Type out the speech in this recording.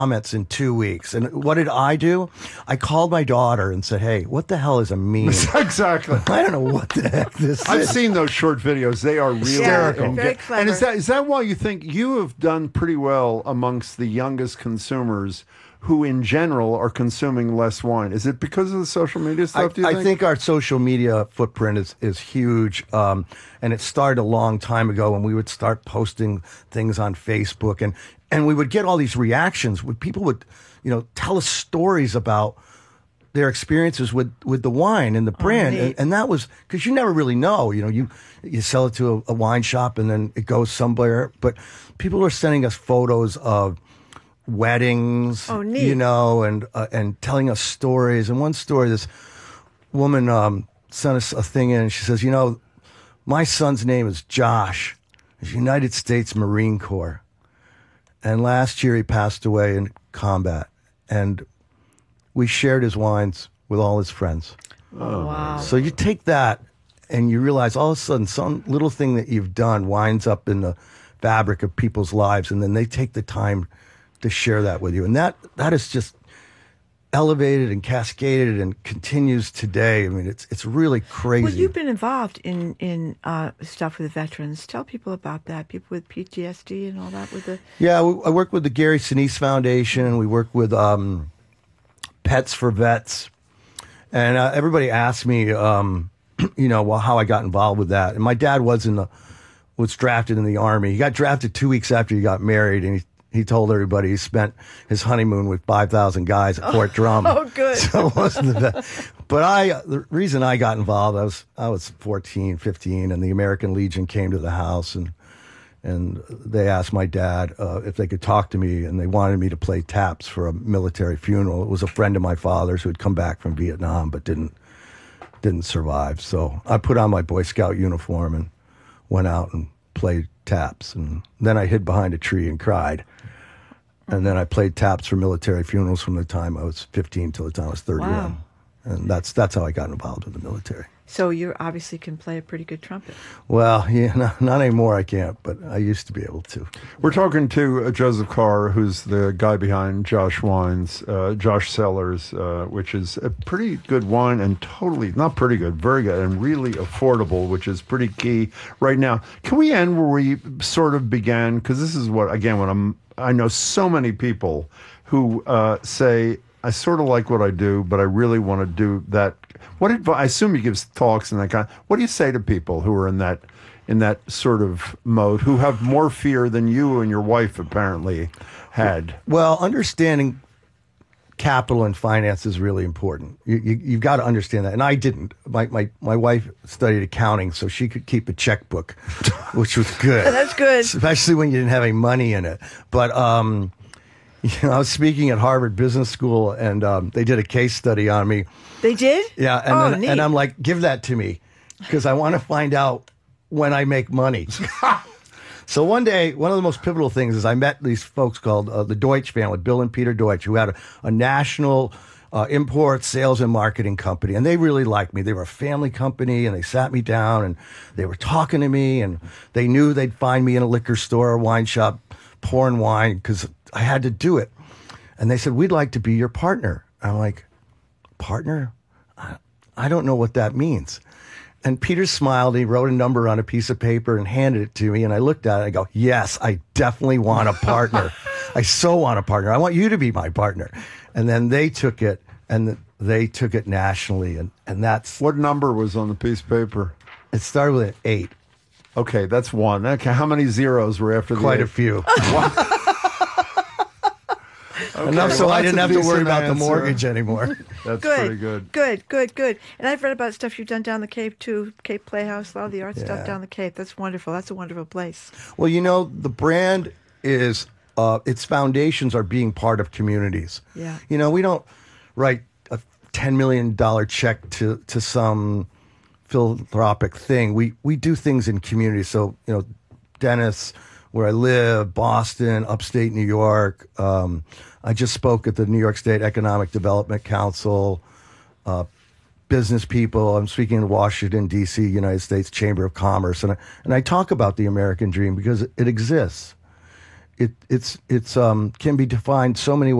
comments in 2 weeks. And what did I do? I called my daughter and said, hey, what the hell is a meme? Exactly. I don't know what the heck this I've is. seen those short videos. They are really Hysterical. Very clever. And is that why you think you have done pretty well amongst the youngest consumers who in general are consuming less wine? Is it because of the social media stuff, do you think? I think our social media footprint is huge. And it started a long time ago when we would start posting things on Facebook and we would get all these reactions. People would, tell us stories about their experiences with the wine and the brand. And that was, because you never really know, you sell it to a wine shop and then it goes somewhere. But people are sending us photos of weddings, and telling us stories. And one story, this woman sent us a thing in, and she says, my son's name is Josh. He's United States Marine Corps. And last year he passed away in combat. And we shared his wines with all his friends. Oh, wow. So you take that and you realize all of a sudden some little thing that you've done winds up in the fabric of people's lives, and then they take the time to share that with you. And that is just elevated and cascaded and continues today. I mean, it's really crazy. Well, you've been involved in stuff with veterans. Tell people about that. People with PTSD and all that. I work with the Gary Sinise Foundation. We work with Pets for Vets. And everybody asks me, how I got involved with that. And my dad was drafted in the Army. He got drafted 2 weeks after he got married, and he told everybody he spent his honeymoon with 5,000 guys at Fort Drum. Oh, good. So it wasn't the best. But the reason I got involved, I was 14, 15, and the American Legion came to the house, and they asked my dad if they could talk to me, and they wanted me to play taps for a military funeral. It was a friend of my father's who had come back from Vietnam but didn't survive. So I put on my Boy Scout uniform and went out and played taps, and then I hid behind a tree and cried. And then I played taps for military funerals from the time I was 15 till the time I was 31. Wow. And that's how I got involved with the military. So you obviously can play a pretty good trumpet. Well, not anymore I can't, but I used to be able to. We're talking to Joseph Carr, who's the guy behind Josh Wines, Josh Cellars, which is a pretty good wine and totally, not pretty good, very good, and really affordable, which is pretty key right now. Can we end where we sort of began? Because this is I know so many people who say, I sort of like what I do, but I really want to do that. What advice? I assume you give talks and that kind. What do you say to people who are in that sort of mode, who have more fear than you and your wife apparently had? Well, understanding capital and finance is really important. You've got to understand that, and I didn't. My wife studied accounting, so she could keep a checkbook, which was good. That's good, especially when you didn't have any money in it. But I was speaking at Harvard Business School, and they did a case study on me. They did? Yeah, and I'm like, give that to me, because I want to find out when I make money. So one day, one of the most pivotal things is I met these folks called the Deutsch family, Bill and Peter Deutsch, who had a national import sales and marketing company, and they really liked me. They were a family company, and they sat me down, and they were talking to me, and they knew they'd find me in a liquor store or wine shop pouring wine because I had to do it. And they said, we'd like to be your partner. I'm like, partner? I don't know what that means. And Peter smiled, and he wrote a number on a piece of paper and handed it to me. And I looked at it, and I go, yes, I definitely want a partner. I so want a partner. I want you to be my partner. And then they took it, and they took it nationally. And that's... What number was on the piece of paper? It started with an 8. Okay, that's 1. Okay, how many zeros were after the 8? Quite a few. Enough so I didn't have to worry about the mortgage anymore. That's good, pretty good. Good. And I've read about stuff you've done down the Cape, too. Cape Playhouse, a lot of the art stuff down the Cape. That's wonderful. That's a wonderful place. Well, the brand is, its foundations are being part of communities. Yeah. We don't write a $10 million check to some philanthropic thing. We do things in communities. So, Dennis, where I live, Boston, upstate New York. I just spoke at the New York State Economic Development Council, business people. I'm speaking in Washington, D.C., United States Chamber of Commerce. And I talk about the American dream because it exists. it's can be defined so many